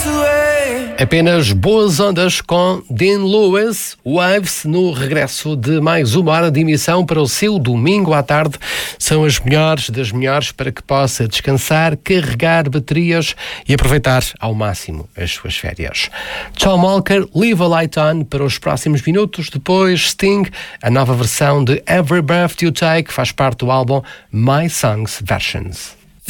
Apenas boas ondas com Dean Lewis, Waves, no regresso de mais uma hora de emissão para o seu domingo à tarde. São as melhores das melhores para que possa descansar, carregar baterias e aproveitar ao máximo as suas férias. Tom Walker, Leave a Light On para os próximos minutos. Depois Sting, a nova versão de Every Breath You Take, faz parte do álbum My Songs Versions.